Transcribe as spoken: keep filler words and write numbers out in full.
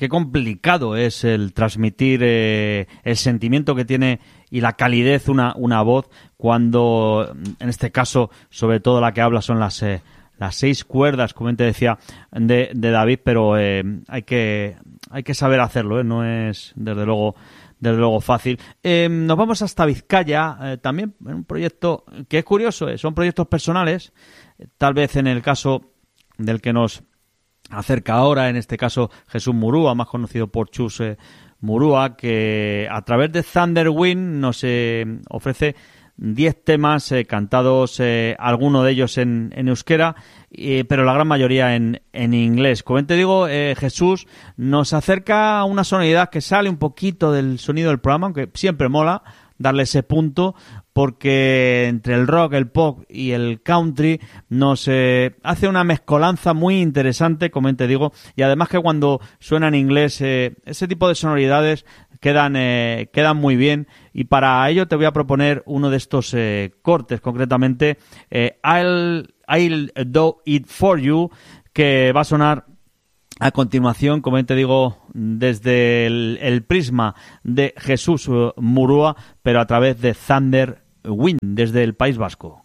qué complicado es el transmitir eh, el sentimiento que tiene y la calidez una, una voz cuando, en este caso, sobre todo la que habla son las eh, las seis cuerdas, como te decía, de, de David, pero eh, hay que hay que saber hacerlo, ¿eh? No es, desde luego, desde luego fácil. Eh, nos vamos hasta Vizcaya, eh, también en un proyecto que es curioso, eh, son proyectos personales, eh, tal vez en el caso del que nos acerca ahora, en este caso Jesús Murúa, más conocido por Chus eh, Murúa, que a través de Thunderwind nos eh, ofrece diez temas eh, cantados, eh, algunos de ellos en, en euskera, eh, pero la gran mayoría en, en inglés. Como te digo, eh, Jesús nos acerca a una sonoridad que sale un poquito del sonido del programa, aunque siempre mola darle ese punto, porque entre el rock, el pop y el country nos eh, hace una mezcolanza muy interesante, como te digo, y además que cuando suena en inglés eh, ese tipo de sonoridades quedan eh, quedan muy bien, y para ello te voy a proponer uno de estos eh, cortes, concretamente eh, I'll, I'll Do It For You, que va a sonar a continuación, como te digo, desde el, el prisma de Jesús Murúa, pero a través de Thunderwind, desde el País Vasco.